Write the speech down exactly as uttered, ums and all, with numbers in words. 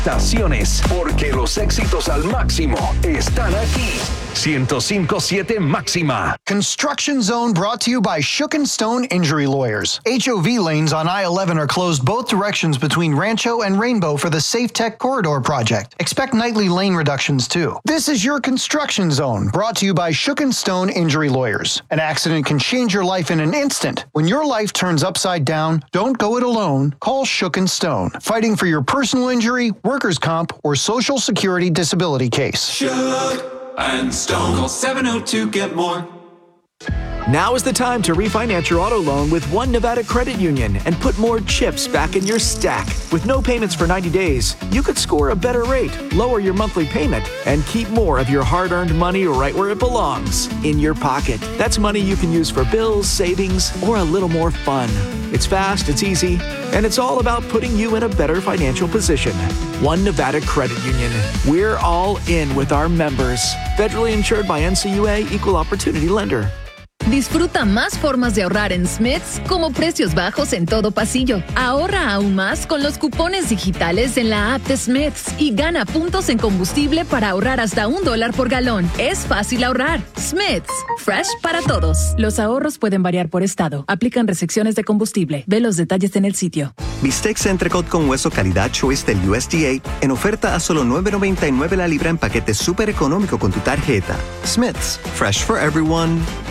Estaciones, porque los éxitos al máximo están aquí. ciento cinco punto siete Máxima. Construction Zone brought to you by Shook and Stone Injury Lawyers. H O V lanes on I eleven are closed both directions between Rancho and Rainbow for the Safe Tech Corridor project. Expect nightly lane reductions too. This is your Construction Zone, brought to you by Shook and Stone Injury Lawyers. An accident can change your life in an instant. When your life turns upside down, don't go it alone. Call Shook and Stone. Fighting for your personal injury, workers' comp, or Social Security disability case. Shook and Stone. Call seven oh two get more. Now is the time to refinance your auto loan with One Nevada Credit Union and put more chips back in your stack. With no payments for ninety days, you could score a better rate, lower your monthly payment, and keep more of your hard-earned money right where it belongs, in your pocket. That's money you can use for bills, savings, or a little more fun. It's fast, it's easy, and it's all about putting you in a better financial position. One Nevada Credit Union. We're all in with our members. Federally insured by N C U A, Equal Opportunity Lender. Disfruta más formas de ahorrar en Smith's, como precios bajos en todo pasillo. Ahorra aún más con los cupones digitales en la app de Smith's y gana puntos en combustible para ahorrar hasta un dólar por galón. Es fácil ahorrar. Smith's, fresh para todos. Los ahorros pueden variar por estado. Aplican restricciones de combustible. Ve los detalles en el sitio. Bistecs entrecot con hueso calidad Choice del U S D A en oferta a solo nueve noventa y nueve la libra en paquete súper económico con tu tarjeta. Smith's, fresh for everyone.